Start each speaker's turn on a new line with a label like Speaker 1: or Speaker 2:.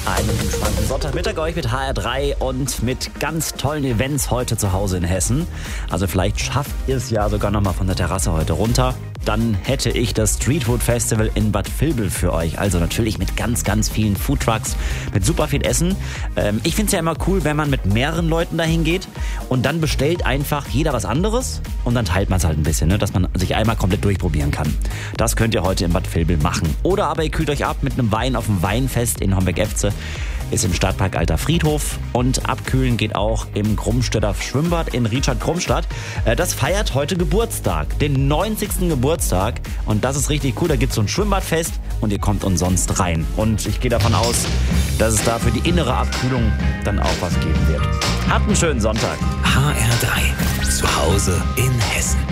Speaker 1: Einen entspannten Sonntagmittag euch mit HR3 und mit ganz tollen Events heute zu Hause in Hessen. Also vielleicht schafft ihr es ja sogar nochmal von der Terrasse heute runter. Dann hätte ich das Streetfood Festival in Bad Vilbel für euch. Also natürlich mit ganz, ganz vielen Foodtrucks, mit super viel Essen. Ich finde es ja immer cool, wenn man mit mehreren Leuten dahin geht und dann bestellt einfach jeder was anderes und dann teilt man es halt ein bisschen, ne, dass man sich einmal komplett durchprobieren kann. Das könnt ihr heute in Bad Vilbel machen. Oder aber ihr kühlt euch ab mit einem Wein auf dem Weinfest in Homberg-Efze. Ist im Stadtpark Alter Friedhof und abkühlen geht auch im Krummstädter Schwimmbad in Rietschat-Krummstadt. Das feiert heute Geburtstag, den 90. Geburtstag und das ist richtig cool. Da gibt es so ein Schwimmbadfest und ihr kommt umsonst rein. Und ich gehe davon aus, dass es da für die innere Abkühlung dann auch was geben wird. Habt einen schönen Sonntag.
Speaker 2: HR3, zu Hause in Hessen.